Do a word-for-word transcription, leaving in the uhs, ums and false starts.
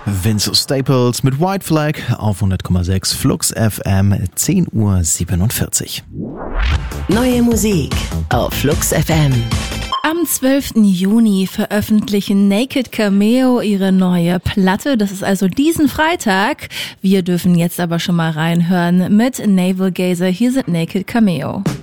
Vince Staples mit White Flag auf hundert Komma sechs Flux F M, zehn Uhr siebenundvierzig. Neue Musik auf Flux F M. Am zwölften Juni veröffentlichen Naked Cameo ihre neue Platte. Das ist also diesen Freitag. Wir dürfen jetzt aber schon mal reinhören mit Navel Gazer. Hier sind Naked Cameo.